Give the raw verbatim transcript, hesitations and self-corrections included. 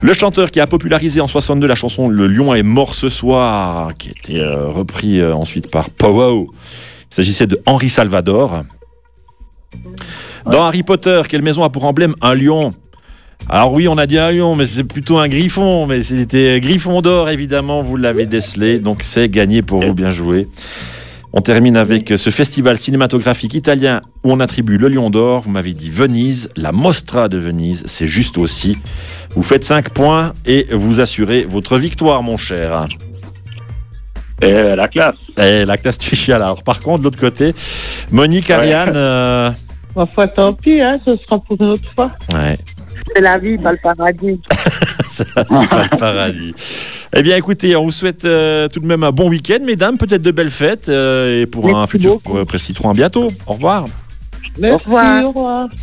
Le chanteur qui a popularisé en soixante-deux la chanson Le Lion est mort ce soir, qui a été euh, repris euh, ensuite par Pow. Il s'agissait de Henri Salvador. Dans Harry Potter, quelle maison a pour emblème un lion? Alors oui, on a dit un lion, mais c'est plutôt un griffon. Mais c'était Gryffondor, évidemment, vous l'avez décelé. Donc c'est gagné pour vous, bien joué. On termine avec ce festival cinématographique italien où on attribue le Lion d'Or. Vous m'avez dit Venise, la Mostra de Venise, c'est juste aussi. Vous faites cinq points et vous assurez votre victoire, mon cher. Et la classe. Et la classe Tuchal. Alors par contre, de l'autre côté, Monique, Ouais. Ariane... Euh... Enfin, tant pis, hein, ce sera pour une autre fois. Ouais. C'est la vie, pas le paradis. Ça va pas le paradis. Eh bien, écoutez, on vous souhaite euh, tout de même un bon week-end, mesdames, peut-être de belles fêtes, euh, et pour Merci un futur beaucoup. euh, Presse Citron, à bientôt. Au revoir. Merci, revoir. au revoir.